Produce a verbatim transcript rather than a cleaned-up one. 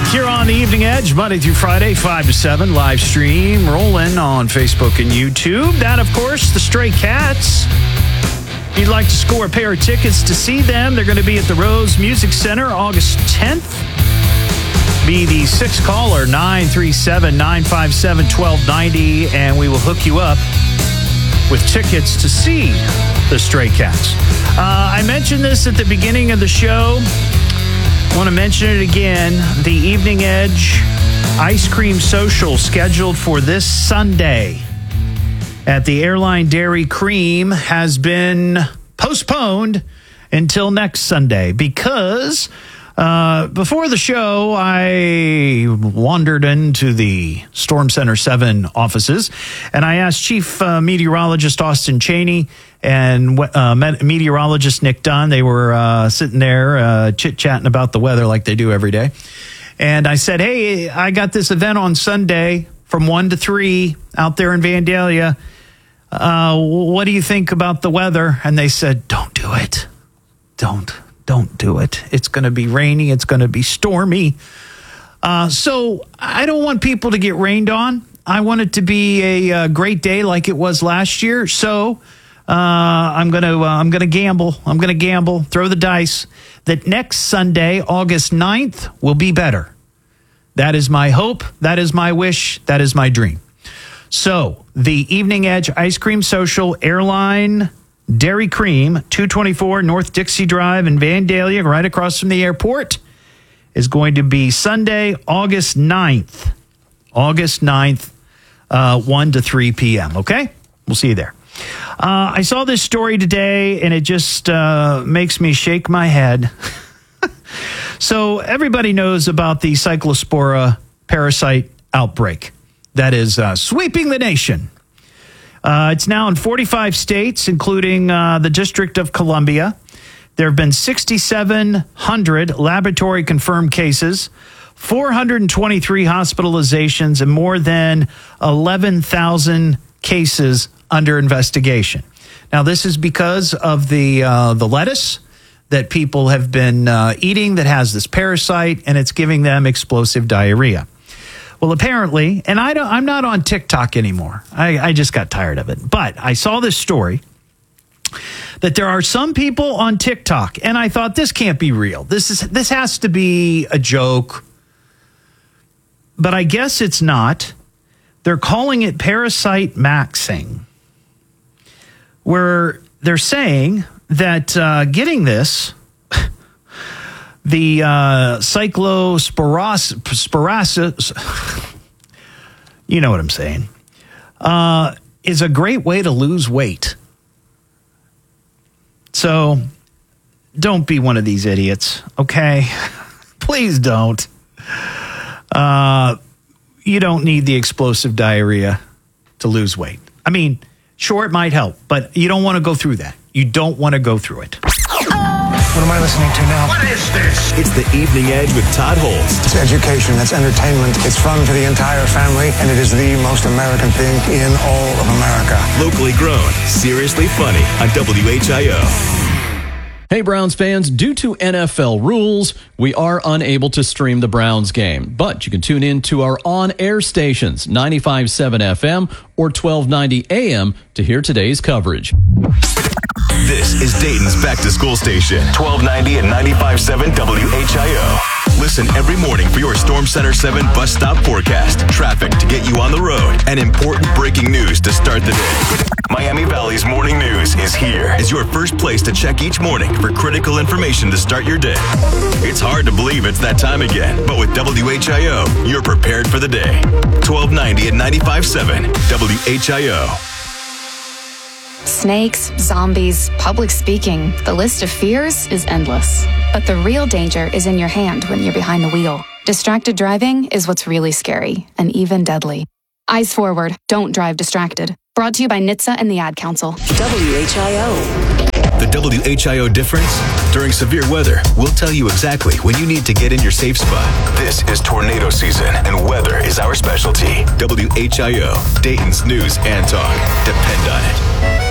Here on the Evening Edge, Monday through Friday, five to seven, live stream, rolling on Facebook and YouTube. That, of course, the Stray Cats. If you'd like to score a pair of tickets to see them, they're going to be at the Rose Music Center August tenth. Be the sixth caller, nine three seven, nine five seven, one two nine zero, and we will hook you up with tickets to see the Stray Cats. Uh, I mentioned this at the beginning of the show. I want to mention it again. The Evening Edge Ice Cream Social scheduled for this Sunday at the Airline Dairy Cream has been postponed until next Sunday because uh, before the show, I wandered into the Storm Center seven offices and I asked Chief uh, Meteorologist Austin Cheney and uh, meteorologist Nick Dunn. They were uh, sitting there uh, chit-chatting about the weather like they do every day. And I said, hey, I got this event on Sunday from one to three out there in Vandalia. Uh, what do you think about the weather? And they said, don't do it. Don't, don't do it. It's going to be rainy. It's going to be stormy. Uh, so I don't want people to get rained on. I want it to be a, a great day like it was last year. So uh, I'm going to uh, I'm going to gamble. I'm going to gamble, throw the dice that next Sunday, August ninth, will be better. That is my hope. That is my wish. That is my dream. So the Evening Edge Ice Cream Social, Airline Dairy Cream, two twenty-four North Dixie Drive in Vandalia, right across from the airport, is going to be Sunday, August ninth. August ninth, uh, one to three p.m., okay? We'll see you there. Uh, I saw this story today, and it just uh, makes me shake my head. So everybody knows about the Cyclospora parasite outbreak that is uh, sweeping the nation. Uh, it's now in forty-five states, including uh, the District of Columbia. There have been six thousand seven hundred laboratory-confirmed cases, four hundred twenty-three hospitalizations, and more than eleven thousand cases under investigation. Now, this is because of the uh, the lettuce that people have been uh, eating that has this parasite, and it's giving them explosive diarrhea. Well, apparently, and I don't, I'm not on TikTok anymore. I, I just got tired of it. But I saw this story that there are some people on TikTok, and I thought, this can't be real. This is this has to be a joke. But I guess it's not. They're calling it parasite maxing, where they're saying that uh, getting this, the uh, cyclosporosis, you know what I'm saying, uh, is a great way to lose weight. So don't be one of these idiots, okay? Please don't. Uh, you don't need the explosive diarrhea to lose weight. I mean, sure, it might help, but you don't want to go through that. You don't want to go through it. What am I listening to now? What is this? It's the Evening Edge with Todd Holst. It's education. It's entertainment. It's fun for the entire family, and it is the most American thing in all of America. Locally grown, seriously funny on W H I O. Hey, Browns fans, due to N F L rules, we are unable to stream the Browns game, but you can tune in to our on-air stations, ninety-five point seven F M or twelve ninety A M to hear today's coverage. This is Dayton's back-to-school station, twelve ninety and ninety-five point seven W H I O. Listen every morning for your Storm Center seven bus stop forecast, traffic to get you on the road, and important breaking news to start the day. Miami Valley's Morning News is here as your first place to check each morning for critical information to start your day. It's hard to believe it's that time again, but with W H I O, you're prepared for the day. twelve ninety and ninety-five point seven W H I O. Snakes, zombies, public speaking, the list of fears is endless. But the real danger is in your hand when you're behind the wheel. Distracted driving is what's really scary and even deadly. Eyes forward, don't drive distracted. Brought to you by N H T S A and the Ad Council. W H I O. The W H I O difference? During severe weather, we'll tell you exactly when you need to get in your safe spot. This is tornado season, and weather is our specialty. W H I O, Dayton's news and talk. Depend on it.